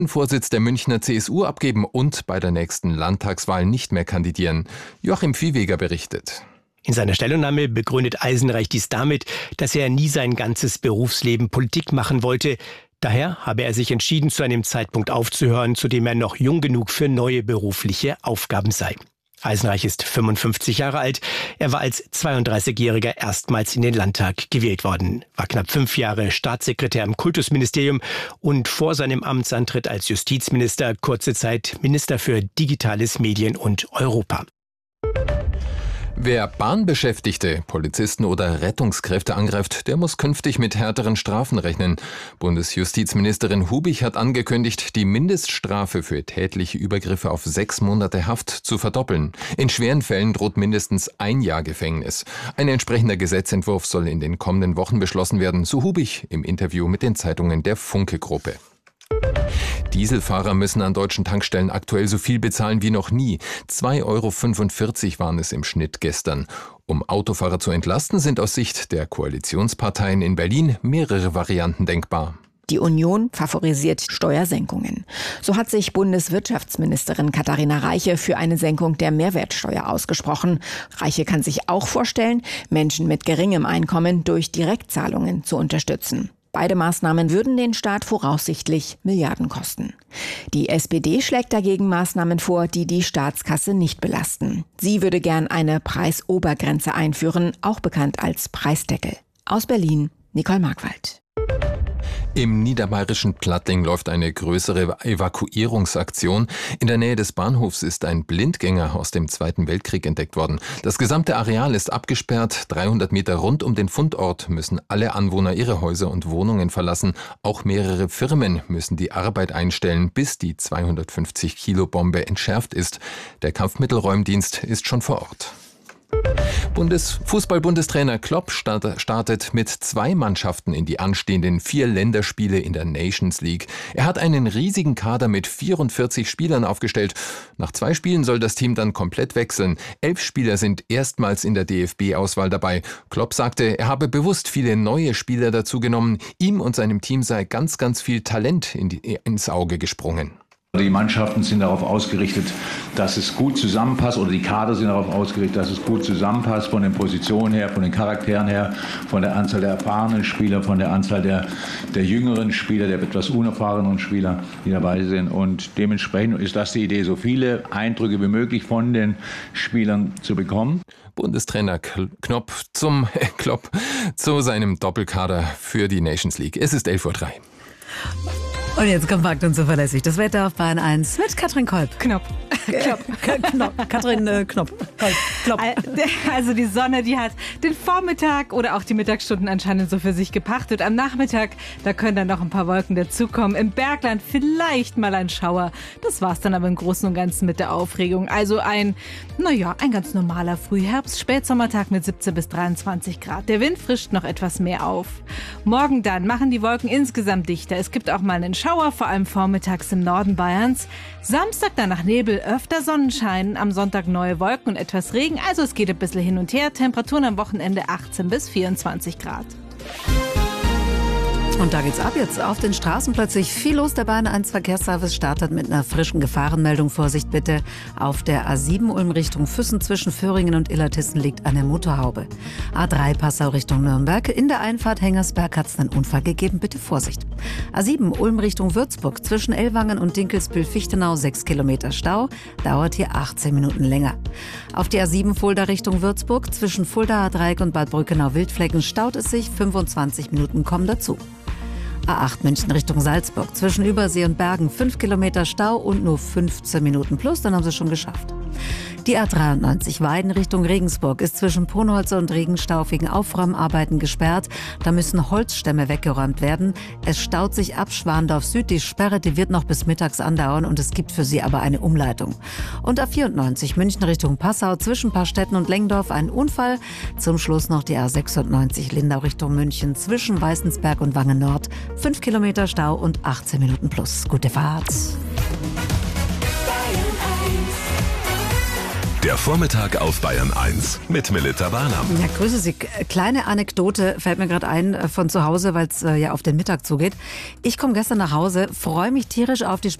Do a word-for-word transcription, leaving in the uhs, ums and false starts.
Vorsitz der Münchner C S U abgeben und bei der nächsten Landtagswahl nicht mehr kandidieren. Joachim Viehweger berichtet. In seiner Stellungnahme begründet Eisenreich dies damit, dass er nie sein ganzes Berufsleben Politik machen wollte. Daher habe er sich entschieden, zu einem Zeitpunkt aufzuhören, zu dem er noch jung genug für neue berufliche Aufgaben sei. Eisenreich ist fünfundfünfzig Jahre alt. Er war als zweiunddreißigjähriger erstmals in den Landtag gewählt worden, war knapp fünf Jahre Staatssekretär im Kultusministerium und vor seinem Amtsantritt als Justizminister kurze Zeit Minister für Digitales, Medien und Europa. Wer Bahnbeschäftigte, Polizisten oder Rettungskräfte angreift, der muss künftig mit härteren Strafen rechnen. Bundesjustizministerin Hubich hat angekündigt, die Mindeststrafe für tätliche Übergriffe auf sechs Monate Haft zu verdoppeln. In schweren Fällen droht mindestens ein Jahr Gefängnis. Ein entsprechender Gesetzentwurf soll in den kommenden Wochen beschlossen werden, so Hubich im Interview mit den Zeitungen der Funke-Gruppe. Dieselfahrer müssen an deutschen Tankstellen aktuell so viel bezahlen wie noch nie. zwei Euro fünfundvierzig waren es im Schnitt gestern. Um Autofahrer zu entlasten, sind aus Sicht der Koalitionsparteien in Berlin mehrere Varianten denkbar. Die Union favorisiert Steuersenkungen. So hat sich Bundeswirtschaftsministerin Katharina Reiche für eine Senkung der Mehrwertsteuer ausgesprochen. Reiche kann sich auch vorstellen, Menschen mit geringem Einkommen durch Direktzahlungen zu unterstützen. Beide Maßnahmen würden den Staat voraussichtlich Milliarden kosten. Die S P D schlägt dagegen Maßnahmen vor, die die Staatskasse nicht belasten. Sie würde gern eine Preisobergrenze einführen, auch bekannt als Preisdeckel. Aus Berlin, Nicole Markwald. Im niederbayerischen Plattling läuft eine größere Evakuierungsaktion. In der Nähe des Bahnhofs ist ein Blindgänger aus dem Zweiten Weltkrieg entdeckt worden. Das gesamte Areal ist abgesperrt. dreihundert Meter rund um den Fundort müssen alle Anwohner ihre Häuser und Wohnungen verlassen. Auch mehrere Firmen müssen die Arbeit einstellen, bis die zweihundertfünfzig Kilo Bombe entschärft ist. Der Kampfmittelräumdienst ist schon vor Ort. Bundesfußball-Bundestrainer Klopp startet mit zwei Mannschaften in die anstehenden vier Länderspiele in der Nations League. Er hat einen riesigen Kader mit vierundvierzig Spielern aufgestellt. Nach zwei Spielen soll das Team dann komplett wechseln. Elf Spieler sind erstmals in der D F B-Auswahl dabei. Klopp sagte, er habe bewusst viele neue Spieler dazu genommen. Ihm und seinem Team sei ganz, ganz viel Talent in die, ins Auge gesprungen. Die Mannschaften sind darauf ausgerichtet, dass es gut zusammenpasst, oder die Kader sind darauf ausgerichtet, dass es gut zusammenpasst, von den Positionen her, von den Charakteren her, von der Anzahl der erfahrenen Spieler, von der Anzahl der, der jüngeren Spieler, der etwas unerfahrenen Spieler, die dabei sind. Und dementsprechend ist das die Idee, so viele Eindrücke wie möglich von den Spielern zu bekommen. Bundestrainer Knopf zum äh, Klopp zu seinem Doppelkader für die Nations League. Es ist elf Uhr drei. Und jetzt kompakt und zuverlässig das Wetter auf Bayern eins mit Katrin Kolb. Knopf. Klopp. Knopf. Katrin äh, Knopf. Klopp. Also die Sonne, die hat den Vormittag oder auch die Mittagsstunden anscheinend so für sich gepachtet. Am Nachmittag, da können dann noch ein paar Wolken dazukommen. Im Bergland vielleicht mal ein Schauer. Das war's dann aber im Großen und Ganzen mit der Aufregung. Also ein, naja, ein ganz normaler Frühherbst, Spätsommertag mit siebzehn bis dreiundzwanzig Grad. Der Wind frischt noch etwas mehr auf. Morgen dann machen die Wolken insgesamt dichter. Es gibt auch mal einen Schauer, vor allem vormittags im Norden Bayerns. Samstag dann nach Nebel öfter Sonnenschein, am Sonntag neue Wolken und etwas Regen. Also es geht ein bisschen hin und her. Temperaturen am Wochenende achtzehn bis vierundzwanzig Grad. Und da geht's ab jetzt auf den Straßen. Plötzlich viel los. Der Bayern eins Verkehrsservice startet mit einer frischen Gefahrenmeldung. Vorsicht bitte. Auf der A sieben Ulm Richtung Füssen zwischen Föhringen und Illertissen liegt eine Motorhaube. A drei Passau Richtung Nürnberg. In der Einfahrt Hengersberg hat's einen Unfall gegeben. Bitte Vorsicht. A sieben Ulm Richtung Würzburg zwischen Ellwangen und Dinkelsbühl-Fichtenau sechs Kilometer Stau. Dauert hier achtzehn Minuten länger. Auf die A sieben Fulda Richtung Würzburg zwischen Fuldaer Dreieck und Bad Brückenau-Wildflecken staut es sich. fünfundzwanzig Minuten kommen dazu. A acht München Richtung Salzburg zwischen Übersee und Bergen fünf Kilometer Stau und nur fünfzehn Minuten plus, dann haben sie es schon geschafft. Die A dreiundneunzig Weiden Richtung Regensburg ist zwischen Ponholzer und Regenstau wegen Aufräumarbeiten gesperrt. Da müssen Holzstämme weggeräumt werden. Es staut sich ab Schwandorf Süd. Die Sperre, die wird noch bis mittags andauern und es gibt für sie aber eine Umleitung. Und A vierundneunzig München Richtung Passau zwischen Paarstetten und Lengdorf ein Unfall. Zum Schluss noch die A sechsundneunzig Lindau Richtung München zwischen Weißensberg und Wangen Nord. fünf Kilometer Stau und achtzehn Minuten plus. Gute Fahrt. Der Vormittag auf Bayern eins mit Melitta Barnum. Ja, grüße Sie. Kleine Anekdote fällt mir gerade ein äh, von zu Hause, weil es äh, ja auf den Mittag zugeht. Ich komme gestern nach Hause, freue mich tierisch auf die